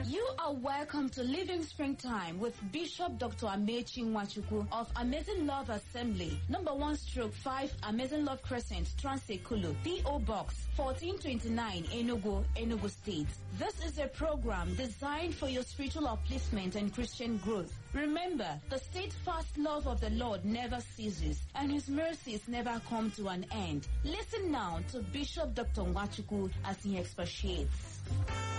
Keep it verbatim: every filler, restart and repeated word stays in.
You are welcome to Living Springtime with Bishop Doctor Amechi Nwachukwu of Amazing Love Assembly, number one stroke five Amazing Love Crescent, Transekulu, P O Box fourteen twenty-nine, Enugu, Enugu State. This is a program designed for your spiritual upliftment and Christian growth. Remember, the steadfast love of the Lord never ceases, and His mercies never come to an end. Listen now to Bishop Doctor Nwachukwu as he expatiates.